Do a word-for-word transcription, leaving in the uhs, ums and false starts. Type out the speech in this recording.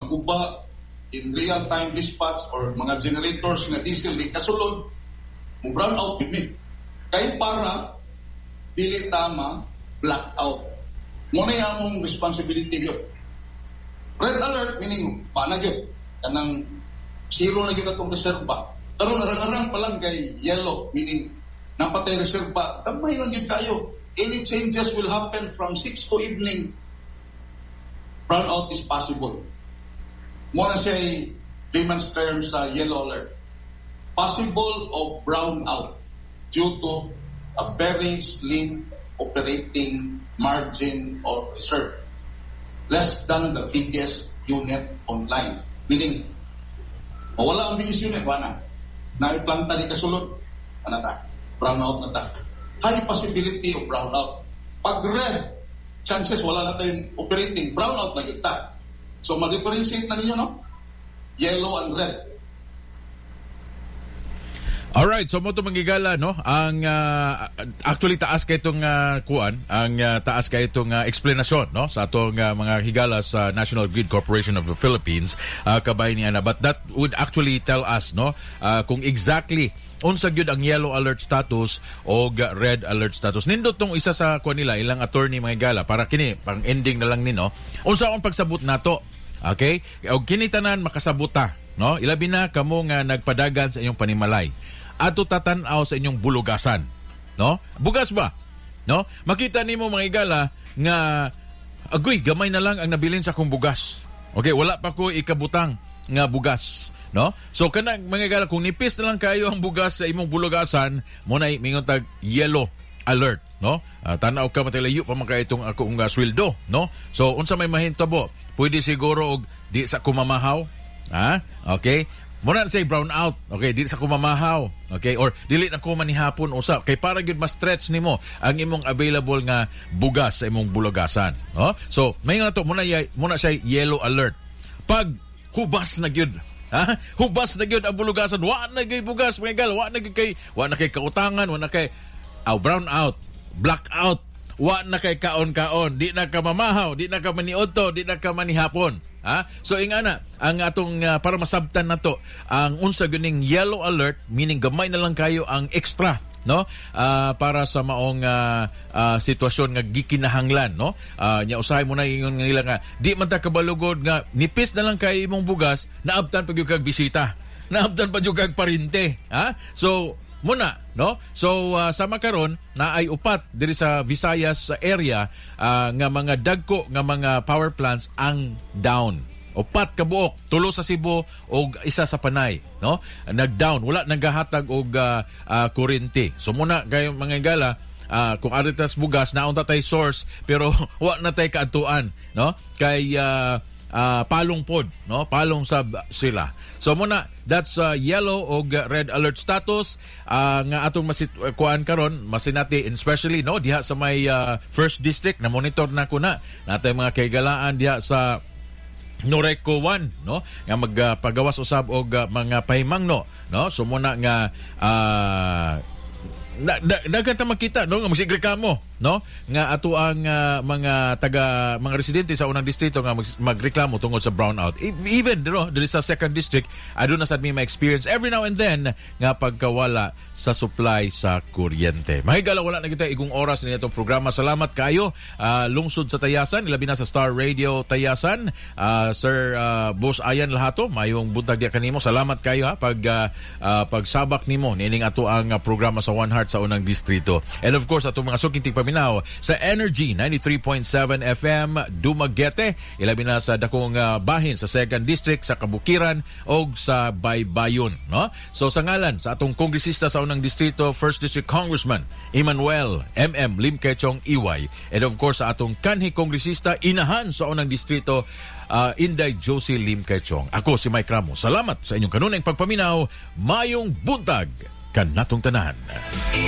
maguba in real-time dispatch or mga generators nga diesel di kasulod, mo brown out yun. Kaya para dili tama, blackout. Muna yung among responsibility yun. Red alert, meaning, paano yun? Kanang zero na yun atong reserva. Pero narang-arang pa lang kay yellow, meaning, napatay reserva. Kamay lang yun kayo. Any changes will happen from six to evening. Brownout is possible. Muna siya layman's term sa yellow alert. Possible of brownout due to a very slim operating margin of reserve, less than the biggest unit online. Meaning, mawala ang biggest unit, wala. Naiplanta di kasulod, ano ta? Brownout na ta. High possibility of brownout. Pag red, chances wala na tayong operating. Brownout na yun ta. So, ma-differentiate na ninyo, no? Yellow and red. Alright, so mo ito manggigala, no? Ang, uh, actually, taas ka itong uh, kuan, ang uh, taas ka itong uh, explanation, no? Sa itong uh, mga higala sa National Grid Corporation of the Philippines, uh, kabay ni Ana. But that would actually tell us, no? Uh, kung exactly unsa gyud ang yellow alert status o red alert status. Nindot tong isa sa kuan nila, ilang attorney mga higala, para kini, pang ending na lang nino. Unsa ang pagsabot nato? Okay? O kini tanan makasabuta, no? Ilabi na kamo nga nagpadagan sa inyong panimalay. Ato tatanaw sa inyong bulugasan, no? Bugas ba? No? Makita nimo mga higala nga agoy gamay na lang ang nabilin sa akong bugas. Okay, wala pa ko ikabutang nga bugas, no? So kana mga higala kung nipis na lang kayo ang bugas sa imong bulugasan, mo na mingon tag yellow alert, no? Uh, tanaw ka matilayo pa man kay itong akong uh, sweldo, no? So unsa may mahintabo? Pwede siguro og di sa kumamahaw, ha? Okay? Muna na say brown out, okay, dili sa kumamahaw, okay, or dili na ko manihapon usa kay para gyud ma-stretch nimo ang imong available nga bugas sa imong bulugasan, no? So may nga to muna muna say yellow alert. Pag hubas na gyud, ha? Hubas na gyud ang bulugasan, wa na gyud bugas, mga gal, wa na gyud kay wa na kay kautangan, wa na kay oh, brown out, black out, wa na kay kaon-kaon, di na ka mamahaw, di na ka maniudto, di na ka manihapon. Ha? So ingana ang atong uh, para masabtan nato ang unsa gyuning yellow alert, meaning gamay na lang kayo ang extra, no? Uh, para sa maong uh, uh, sitwasyon nga gikinahanglan, no? Uh, nya usahay mo na ingon nila nga di man ta kabalugod nga nipis na lang kayo imong bugas, naabtan pa gyud kag bisita, naabtan pa gyud kag parente, ha? So muna, no? So uh, sa makaron na ay upat diri sa Visayas area uh, nga mga dagko nga mga power plants ang down. Upat ka buok, tulo sa Cebu og isa sa Panay, no? Nag-down, wala nagahatag og uh, uh, kuryente. So muna gayo mga gala, uh, kung aritas bugas naunta tay source pero wa na tay kaadtuan, no? Kay uh, uh, palong pod, no? Palong sab sila. So muna, that's uh, yellow o red alert status uh, nga atong masit uh, kuan karon masinati, especially no diha sa may uh, first district na monitor na ko na natay mga kaigalaan diha sa Noreco one, no, nga magpagawas uh, usab og uh, mga pahimangno, no. So muna nga uh, na, na, dagan ta makita, no, nga magsigre kamo, no, nga ato ang uh, mga taga mga residente sa unang distrito nga mag, magreklamo tungod sa brownout. Even no, dili sa second district, aduna sad mi ma-experience every now and then nga pagkawala sa supply sa kuryente. Mahigala wala na kita igong oras ni itong programa. Salamat kayo, uh, lungsod sa Tayasan, ilabi na sa Star Radio Tayasan, uh, Sir uh, Boss Ayan Lahato, mayong buntag dia kanimo. Salamat kayo ha pag uh, uh, pagsabak nimo nining ato ang uh, programa sa One Heart sa unang distrito. And of course ato mga suking tigpaminaw sa Energy ninety-three point seven F M Dumaguete, ilabi na sa dakong uh, bahin sa second district sa Kabukiran o sa Baybayon, no? So sa ngalan sa atong kongresista sa unang distrito, first district Congressman Emmanuel M M Limquechong Iway, and of course sa atong kanhi kongresista inahan sa unang distrito, uh, Inday Josie Limquechong. Ako si Mike Ramos. Salamat sa inyong kanunay pagpaminaw. Mayong buntag kanatong tanan.